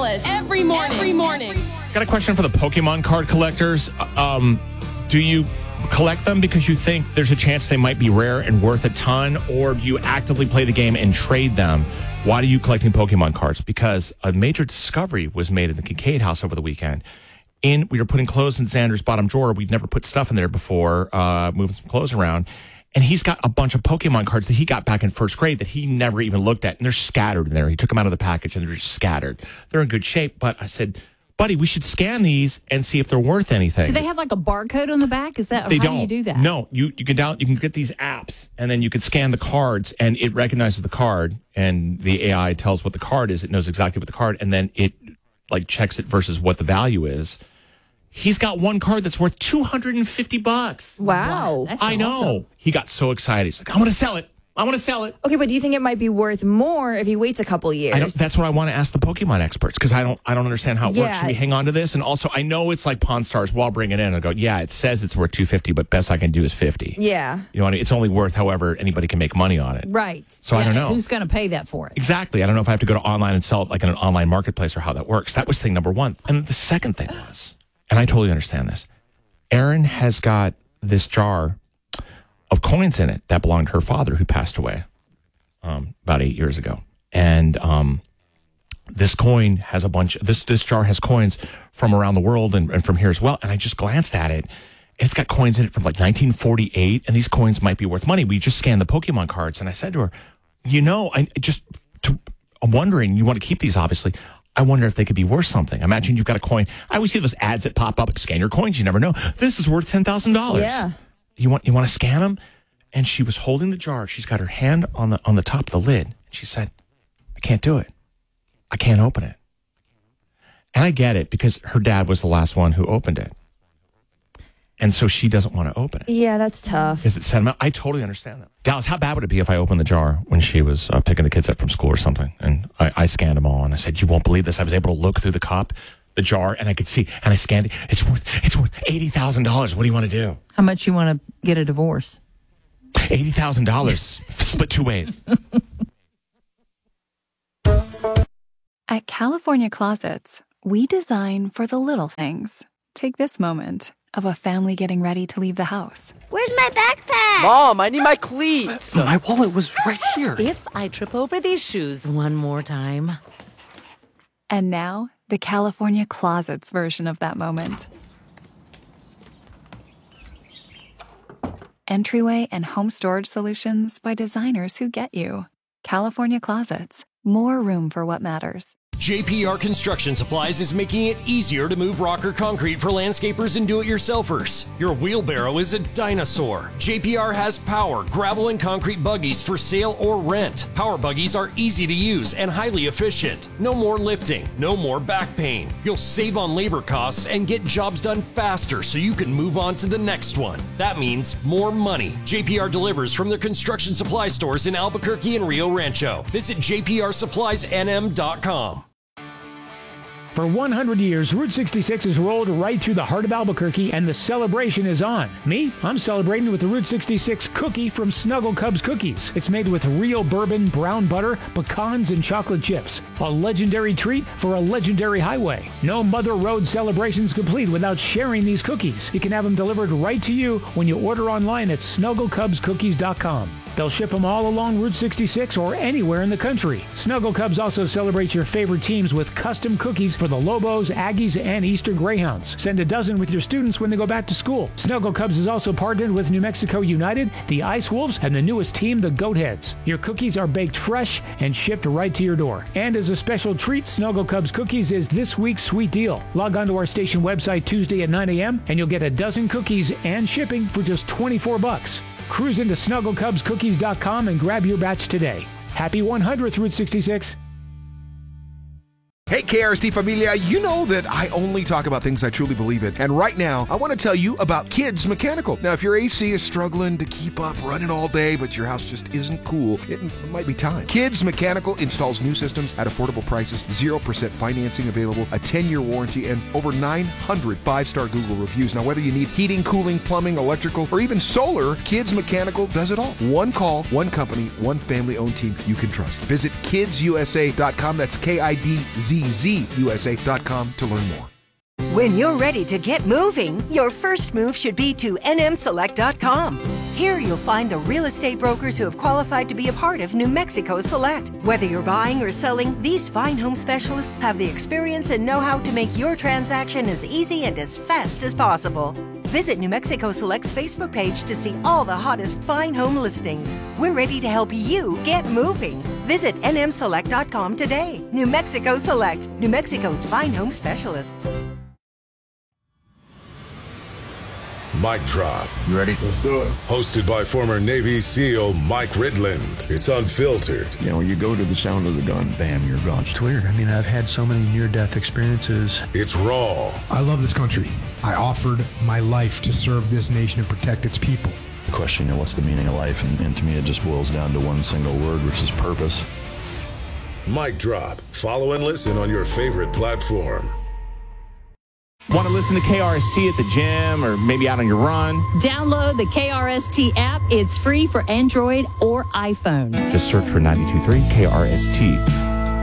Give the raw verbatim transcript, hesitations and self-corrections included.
Alice every morning. Every morning. Got a question for the Pokemon card collectors. Um, do you collect them because you think there's a chance they might be rare and worth a ton, or do you actively play the game and trade them? Why are you collecting Pokemon cards? Because a major discovery was made in the Kincaid house over the weekend. In we were putting clothes in Xander's bottom drawer. We'd never put stuff in there before, uh, moving some clothes around. And he's got a bunch of Pokemon cards that he got back in first grade that he never even looked at. And they're scattered in there. He took them out of the package and they're just scattered. They're in good shape. But I said, buddy, we should scan these and see if they're worth anything. Do they have like a barcode on the back? Is that they how don't. do you do that? No, you you can down you can get these apps and then you can scan the cards and it recognizes the card and the A I tells what the card is. It knows exactly what the card and then it like checks it versus what the value is. He's got one card that's worth two hundred fifty bucks. Wow. That's I know. awesome. He got so excited. He's like, I want to sell it. I want to sell it. Okay, but do you think it might be worth more if he waits a couple years? I don't, that's what I want to ask the Pokemon experts because I don't I don't understand how it Yeah. works. Should we hang on to this? And also, I know it's like Pawn Stars. While bringing it in, I go, yeah, it says it's worth two hundred fifty, but best I can do is fifty. Yeah. You know what I mean? It's only worth however anybody can make money on it. Right. So I Yeah, don't know. Who's going to pay that for it? Exactly. I don't know if I have to go to online and sell it like in an online marketplace or how that works. That was thing number one. And the second thing was, and I totally understand this, Erin has got this jar of coins in it that belonged to her father who passed away um, about eight years ago. And um, this coin has a bunch, this this jar has coins from around the world and, and from here as well. And I just glanced at it. And it's got coins in it from like nineteen forty-eight. And these coins might be worth money. We just scanned the Pokemon cards. And I said to her, you know, I just, to, I'm wondering, you want to keep these obviously. I wonder if they could be worth something. Imagine you've got a coin. I always see those ads that pop up, scan your coins. You never know. This is worth ten thousand dollars. Yeah. You want you want to scan them? And she was holding the jar. She's got her hand on the on the top of the lid. And she said, I can't do it. I can't open it. And I get it because her dad was the last one who opened it. And so she doesn't want to open it. Yeah, that's tough. Is it sentimental? I totally understand that. Dallas, how bad would it be if I opened the jar when she was uh, picking the kids up from school or something? And I, I scanned them all, and I said, you won't believe this. I was able to look through the cup, the jar, and I could see, and I scanned it. It's worth it's worth eighty thousand dollars. What do you want to do? How much you want to get a divorce? eighty thousand dollars split two ways. At California Closets, we design for the little things. Take this moment of a family getting ready to leave the house. Where's my backpack? Mom, I need my cleats. My wallet was right here. If I trip over these shoes one more time. And now, the California Closets version of that moment. Entryway and home storage solutions by designers who get you. California Closets. More room for what matters. J P R Construction Supplies is making it easier to move rock or concrete for landscapers and do-it-yourselfers. Your wheelbarrow is a dinosaur. J P R has power, gravel, and concrete buggies for sale or rent. Power buggies are easy to use and highly efficient. No more lifting, no more back pain. You'll save on labor costs and get jobs done faster so you can move on to the next one. That means more money. J P R delivers from their construction supply stores in Albuquerque and Rio Rancho. Visit j p r supplies n m dot com. For one hundred years, Route sixty-six has rolled right through the heart of Albuquerque, and the celebration is on. Me, I'm celebrating with the Route sixty-six cookie from Snuggle Cubs Cookies. It's made with real bourbon, brown butter, pecans, and chocolate chips. A legendary treat for a legendary highway. No Mother Road celebrations complete without sharing these cookies. You can have them delivered right to you when you order online at snuggle cubs cookies dot com. They'll ship them all along Route sixty-six or anywhere in the country. Snuggle Cubs also celebrates your favorite teams with custom cookies for the Lobos, Aggies, and Eastern Greyhounds. Send a dozen with your students when they go back to school. Snuggle Cubs is also partnered with New Mexico United, the Ice Wolves, and the newest team, the Goatheads. Your cookies are baked fresh and shipped right to your door. And as a special treat, Snuggle Cubs Cookies is this week's sweet deal. Log on to our station website Tuesday at nine a.m. and you'll get a dozen cookies and shipping for just twenty-four bucks. Cruise into snuggle cubs cookies dot com and grab your batch today. Happy one hundredth Route sixty-six. Hey, K R S T Familia, you know that I only talk about things I truly believe in. And right now, I want to tell you about Kids Mechanical. Now, if your A C is struggling to keep up running all day, but your house just isn't cool, it might be time. Kids Mechanical installs new systems at affordable prices, zero percent financing available, a ten-year warranty, and over nine hundred five-star Google reviews. Now, whether you need heating, cooling, plumbing, electrical, or even solar, Kids Mechanical does it all. One call, one company, one family-owned team you can trust. Visit kids u s a dot com. That's K I D Z t z u s a dot com to learn more. When you're ready to get moving, your first move should be to N M select dot com. Here you'll find the real estate brokers who have qualified to be a part of New Mexico Select. Whether you're buying or selling, these fine home specialists have the experience and know-how to make your transaction as easy and as fast as possible. Visit New Mexico Select's Facebook page to see all the hottest fine home listings. We're ready to help you get moving. Visit N M select dot com today. New Mexico Select, New Mexico's fine home specialists. Mic Drop. You ready? Let's do it. Hosted by former Navy SEAL Mike Ridland. It's unfiltered. You know, you go to the sound of the gun, bam, you're gone. It's weird. I mean, I've had so many near-death experiences. It's raw. I love this country. I offered my life to serve this nation and protect its people. The question, you know, what's the meaning of life? And, and to me, it just boils down to one single word, which is purpose. Mic Drop. Follow and listen on your favorite platform. Want to listen to K R S T at the gym or maybe out on your run? Download the K R S T app. It's free for Android or iPhone. Just search for ninety-two point three K R S T.